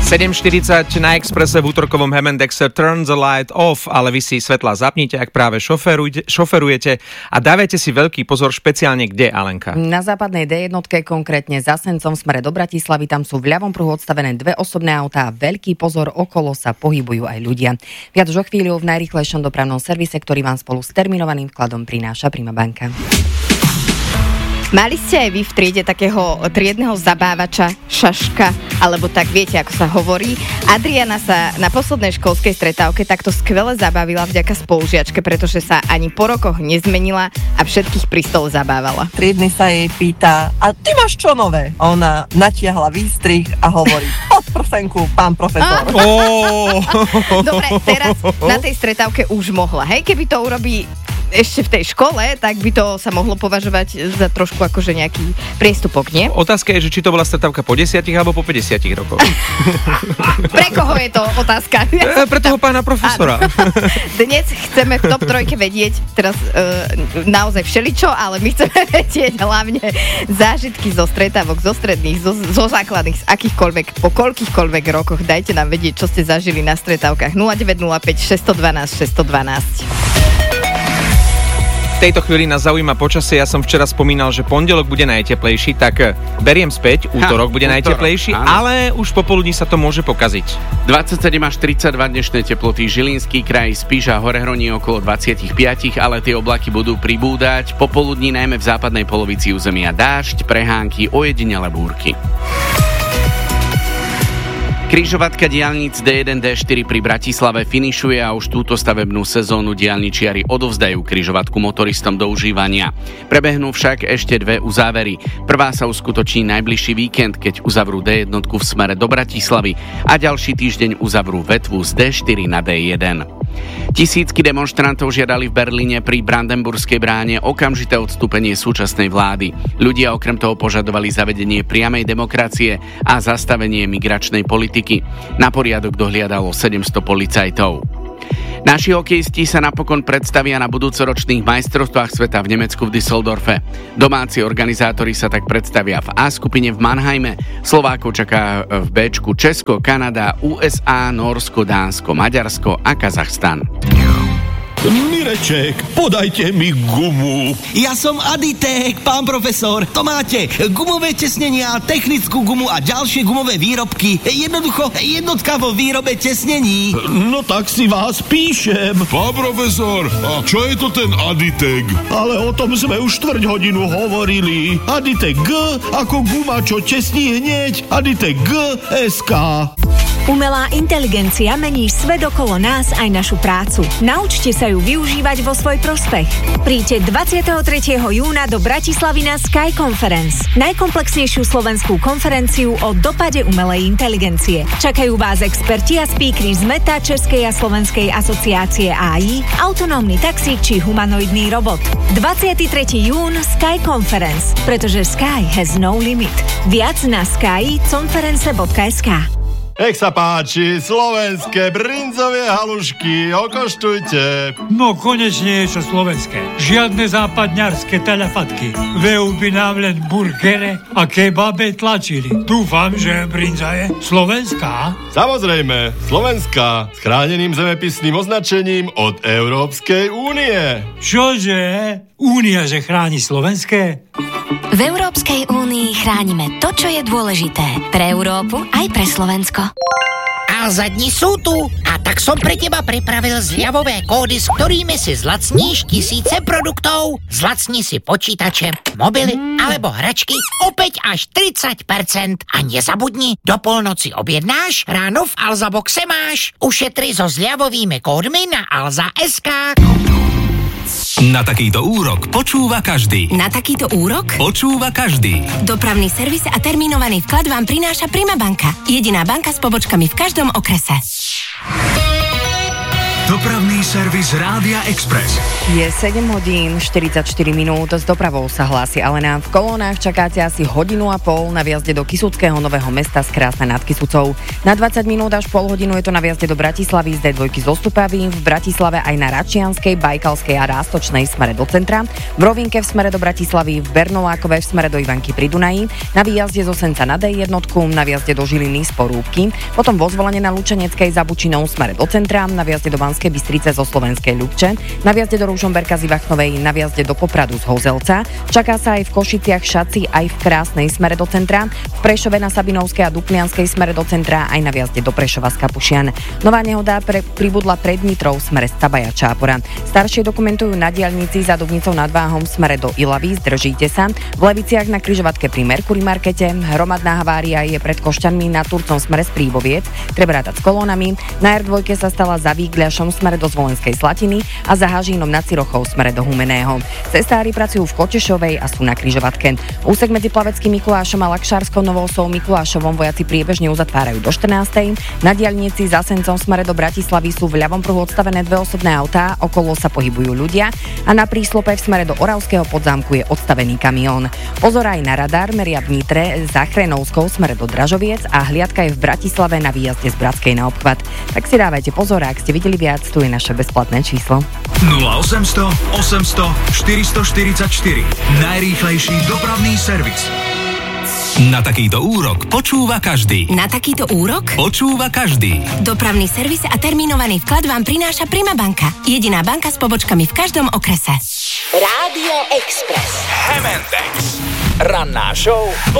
7:40 na Expresse v útorkovom Hemendexe Turn the light off, ale vy si svetlá zapnite, ak práve šoferujete a dávajte si veľký pozor špeciálne kde, Alenka? Na západnej D1, konkrétne za Sencom v smere do Bratislavy, tam sú v ľavom pruhu odstavené dve osobné autá a veľký pozor, okolo sa pohybujú aj ľudia. Viac už o chvíľu v najrýchlejšom dopravnom servise, ktorý vám spolu s terminovaným vkladom prináša Prima banka. Mali ste aj vy v triede takého triedneho zabávača, šaška, alebo tak viete, ako sa hovorí. Adriana sa na poslednej školskej stretávke takto skvele zabavila vďaka spolužiačke, pretože sa ani po rokoch nezmenila a všetkých pri stole zabávala. Triedny sa jej pýta, a ty máš čo nové? Ona natiahla výstrih a hovorí, od prsenku, pán profesor. Dobre, teraz na tej stretávke už mohla, hej? Keby to urobí ešte v tej škole, tak by to sa mohlo považovať za trošku akože nejaký priestupok, nie? Otázka je, že či to bola stretávka po 10 alebo po 50 rokoch. Pre koho je to otázka? Pre toho pána profesora. Dnes chceme v top 3 vedieť teraz naozaj všeličo, ale my chceme vedieť hlavne zážitky zo stretávok, zo stredných, zo základných, z akýchkoľvek, po koľkýchkoľvek rokoch. Dajte nám vedieť, čo ste zažili na stretávkach. 0905 612 612. V tejto chvíli nás zaujíma počasie. Ja som včera spomínal, že pondelok bude najteplejší, tak beriem späť, útorok bude najteplejší, ale už popoludní sa to môže pokaziť. 27 až 32 dnešné teploty, Žilinský kraj, Spiš a Horehronie okolo 25, ale tie oblaky budú pribúdať. Popoludní najmä v západnej polovici územia dážď, prehánky, ojedinele búrky. Križovatka diaľnic D1, D4 pri Bratislave finišuje a už túto stavebnú sezónu diaľničiari odovzdajú križovatku motoristom do užívania. Prebehnú však ešte dve uzávery. Prvá sa uskutoční najbližší víkend, keď uzavrú D1 v smere do Bratislavy a ďalší týždeň uzavrú vetvu z D4 na D1. Tisícky demonštrantov žiadali v Berlíne pri Brandenburskej bráne okamžité odstúpenie súčasnej vlády. Ľudia okrem toho požadovali zavedenie priamej demokracie a zastavenie migračnej politiky. Na poriadok dohliadalo 700 policajtov. Naši hokejisti sa napokon predstavia na budúcoročných majstrovstvách sveta v Nemecku v Düsseldorfe. Domáci organizátori sa tak predstavia v A skupine v Mannheime. Slovákov čaká v Bčku Česko, Kanada, USA, Nórsko, Dánsko, Maďarsko a Kazachstan. Mireček, podajte mi gumu. Ja som Aditek, pán profesor. To máte gumové tesnenia, technickú gumu a ďalšie gumové výrobky. Jednoducho jednotka vo výrobe tesnení. No tak si vás píšem. Pán profesor, a čo je to ten Aditek? Ale o tom sme už 4 hodinu hovorili. Aditek G ako guma, čo tesní hneď. Aditek G SK. Umelá inteligencia mení svet okolo nás aj našu prácu. Naučte sa ju využívať vo svoj prospech. Príďte 23. júna do Bratislavy na Sky Conference, najkomplexnejšiu slovenskú konferenciu o dopade umelej inteligencie. Čakajú vás experti a speakery z Meta, Českej a Slovenskej asociácie AI, autonómny taxík či humanoidný robot. 23. jún Sky Conference, pretože Sky has no limit. Viac na skyconference.sk. Nech sa páči, slovenské brinzové halušky, okoštujte. No konečne je čo slovenské. Žiadne západňarské telefatky. VU by nám len burgere a kebabe tlačili. Dúfam, že brinza je slovenská. Samozrejme, slovenská, s chráneným zemepisným označením od Európskej únie. Čože? Únia, že chráni slovenské? V Európskej únii chránime to, čo je dôležité. Pre Európu aj pre Slovensko. Alza dni sú tu a tak som pre teba pripravil zľavové kódy, s ktorými si zlacníš tisíce produktov. Zlacni si počítače, mobily alebo hračky o 5 až 30%. A nezabudni, do polnoci objednáš, ráno v Alza Boxe máš. Ušetri so zľavovými kódmi na alza.sk. Na takýto úrok počúva každý. Na takýto úrok Počúva každý. Dopravný servis a termínovaný vklad vám prináša Prima banka. Jediná banka s pobočkami v každom okrese. Dopravný servis Rádia Express. Je 7 hodín 44 minút, s dopravou sa hlási Alena. V kolónach čakáte asi hodinu a pol na viazde do Kysuckého Nového Mesta z Krásna nad Kysucou. Na 20 minút až pol hodinu je to na viazde do Bratislavy z D2 z Ostupavy, v Bratislave aj na Račianskej, Bajkalskej a Rástočnej v smere do centra, v Rovinke v smere do Bratislavy, v Bernolákove v smere do Ivanky pri Dunaji, na výjazde zo Senca na D1, na viazde do Žiliny z Porúbky, potom vo Zvolenie na Lučeneckej za Bučinou v smere do centra, na viazde do Banskej Bystrice zo Slovenskej Ľubče, na viazde do Ružomberka z Ivachnovej, na viazde do Popradu z Hozelca. Čaká sa aj v Košiciach, Šaci, aj v Krásnej smere do centra, v Prešove na Sabinovskej a Duplianskej smere do centra, aj na viazde do Prešova z Kapušian. Nová nehoda pribudla pred Nitrou v smere z Cabaja Čápora. Staršie dokumentujú na diaľnici za Dubnicou nad Váhom v smere do Ilavy, zdržíte sa. V Leviciach na križovatke pri Mercury Markete, hromadná havária je pred Košťanmi na Turcom v smere z Príboviec, treba rátať s kolónami. Na R2 sa stala za Vígľašom v smere do Zvolenskej Slatiny a za Hažínom nad Cirochou v smere do Humeného. Cestári pracujú v Kotešovej a sú na križovatke. Úsek medzi Plaveckým Mikulášom a Lakšárskou Novosou Mikulášovom vojaci priebežne uzatvárajú do 14. Na diaľnici za Sencom v smere do Bratislavy sú v ľavom pruhu odstavené dve osobné autá, okolo sa pohybujú ľudia a na príslope v smere do Oravského Podzámku je odstavený kamión. Pozor aj na radar, meria v Nitre za Chrenovskou v smere do Dražoviec a hliadka je v Bratislave na výjazde z Bratskej na obchvat. Tak si dávajte pozor, ak ste videli viac, tu je naše bezplatné číslo. 0800 800 444. Najrýchlejší dopravný servis. Na takýto úrok počúva každý. Na takýto úrok? Počúva každý. Dopravný servis a termínovaný vklad vám prináša Prima banka. Jediná banka s pobočkami v každom okrese. Rádio Express. Hemendex. Ranná show